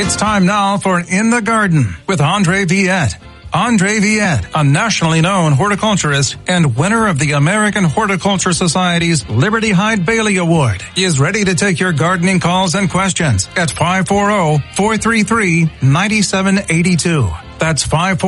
It's time now for In the Garden with Andre Viette. Andre Viette, a nationally known horticulturist and winner of the American Horticulture Society's Liberty Hyde Bailey Award, is ready to take your gardening calls and questions at 540-433-9782. That's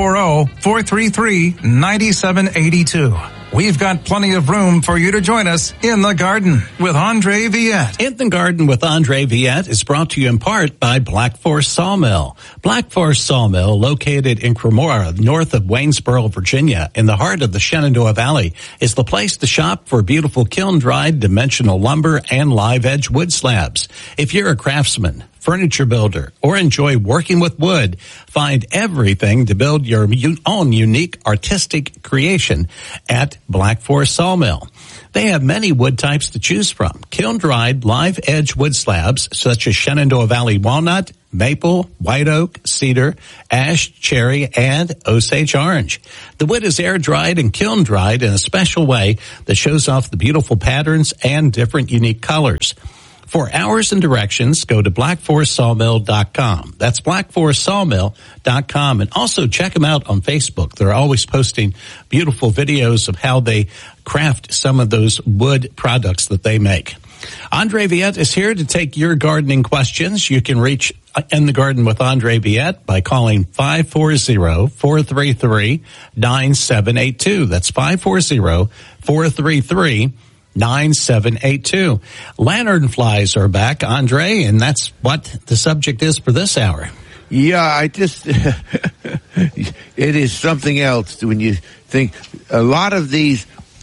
540-433-9782. We've got plenty of room for you to join us in the garden with Andre Viette. In the Garden with Andre Viette is brought to you in part by Black Forest Sawmill. Black Forest Sawmill, located in Cremora, north of Waynesboro, Virginia, in the heart of the Shenandoah Valley, is the place to shop for beautiful kiln-dried dimensional lumber and live-edge wood slabs. If you're a craftsman, furniture builder, or enjoy working with wood, find everything to build your own unique artistic creation at Black Forest Sawmill. They have many wood types to choose from. Kiln-dried live-edge wood slabs such as Shenandoah Valley walnut, maple, white oak, cedar, ash, cherry, and Osage orange. The wood is air-dried and kiln-dried in a special way that shows off the beautiful patterns and different unique colors. For hours and directions, go to blackforestsawmill.com. That's blackforestsawmill.com. And also check them out on Facebook. They're always posting beautiful videos of how they craft some of those wood products that they make. Andre Viette is here to take your gardening questions. You can reach In the Garden with Andre Viette by calling 540-433-9782. That's 540-433-9782. 9782. Lanternflies are back, Andre, and that's what the subject is for this hour. Yeah, it is something else when you think a lot of these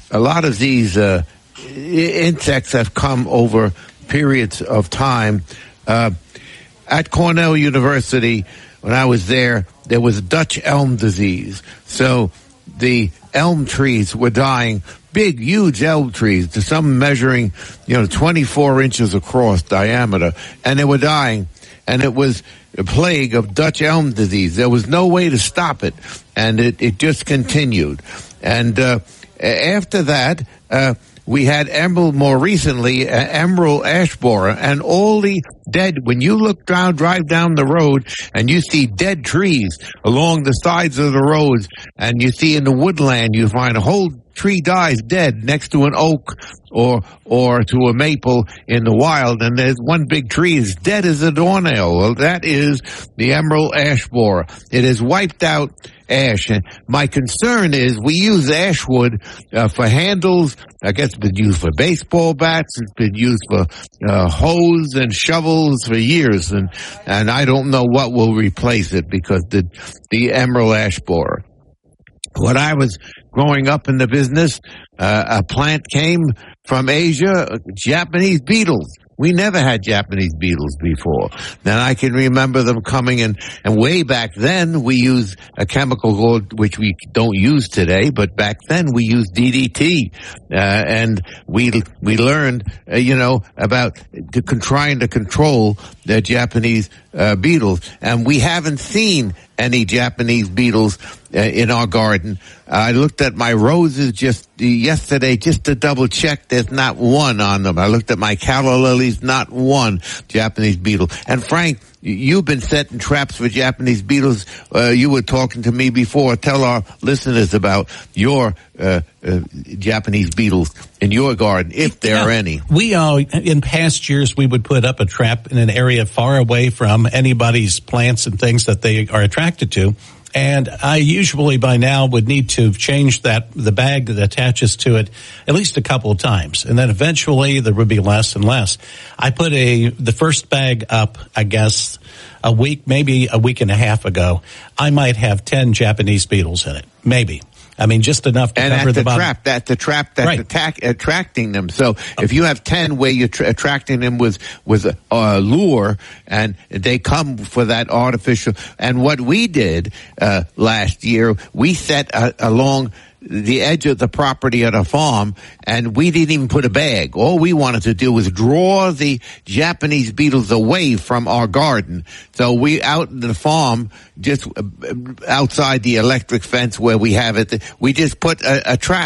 insects have come over periods of time. At Cornell University, when I was there was Dutch elm disease. So the elm trees were dying. Big, huge elm trees, to some measuring, 24 inches across diameter, and they were dying. And it was a plague of Dutch elm disease. There was no way to stop it, and it just continued. And after that, we had more recently, emerald ash borer, and all the dead, when you drive down the road, and you see dead trees along the sides of the roads, and you see in the woodland, you find a whole tree dies dead next to an oak or to a maple in the wild, and there's one big tree is dead as a doornail. Well, that is the emerald ash borer. It has wiped out ash. And my concern is we use ash wood for handles. I guess it's been used for baseball bats. It's been used for hoes and shovels for years, and I don't know what will replace it because the emerald ash borer. When I was growing up in the business, a plant came from Asia, Japanese beetles. We never had Japanese beetles before. Then I can remember them coming and way back then we used a chemical called, which we don't use today, but back then we used DDT. And we learned, about trying to control the Japanese beetles. And we haven't seen any Japanese beetles in our garden. I looked at my roses just yesterday just to double check. There's not one on them. I looked at my calla lilies, not one Japanese beetle. And Frank, you've been setting traps for Japanese beetles. You were talking to me before. Tell our listeners about your Japanese beetles in your garden, if there are any. We in past years, we would put up a trap in an area far away from anybody's plants and things that they are attracted to. And I usually by now would need to change the bag that attaches to it at least a couple of times. And then eventually there would be less and less. I put the first bag up, I guess, maybe a week and a half ago. I might have 10 Japanese beetles in it. Maybe. I mean, just enough to cover the bottom. That's the trap that's attracting them. So if you have 10 where you're attracting them with a lure, and they come for that artificial. And what we did last year, we set along the edge of the property at a farm, and we didn't even put a bag. All we wanted to do was draw the Japanese beetles away from our garden. So we out in the farm, just outside the electric fence where we have it, we just put a trap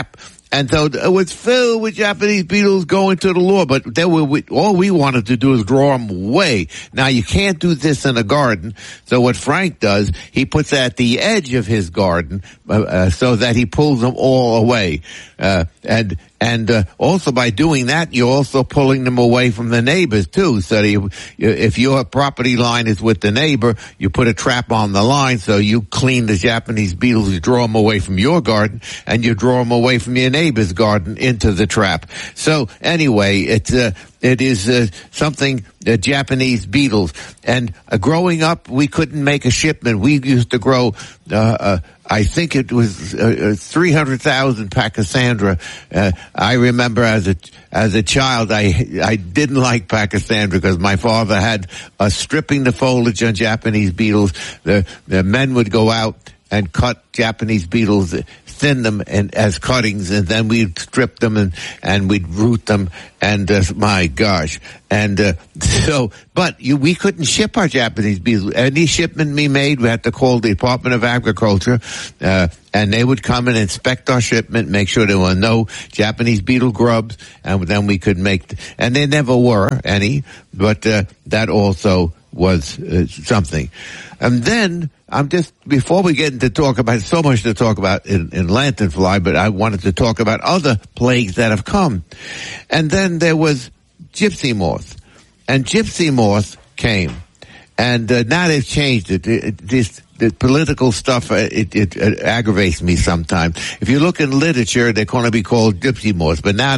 And so it was filled with Japanese beetles going to the lure, but all we wanted to do is draw them away. Now, you can't do this in a garden. So what Frank does, he puts at the edge of his garden so that he pulls them all away. And also by doing that, you're also pulling them away from the neighbors too. So if your property line is with the neighbor, you put a trap on the line so you clean the Japanese beetles, you draw them away from your garden, and you draw them away from your neighbor's garden into the trap. So anyway, it is something, Japanese beetles. And growing up, we couldn't make a shipment. We used to grow, I think it was 300,000 Pachysandra. I remember as a child, I didn't like Pachysandra because my father had stripping the foliage on Japanese beetles. The men would go out and cut Japanese beetles, thin them as cuttings, and then we'd strip them and we'd root them, and my gosh. And we couldn't ship our Japanese beetles. Any shipment we made, we had to call the Department of Agriculture, and they would come and inspect our shipment, make sure there were no Japanese beetle grubs, and then we could and there never were any, but that also was something. And then before we get into talk about, so much to talk about in lanternfly, but I wanted to talk about other plagues that have come. And then there was gypsy moth. And gypsy moth came. And now they've changed it. The political stuff, it aggravates me sometimes. If you look in literature, they're going to be called gypsy moths, but now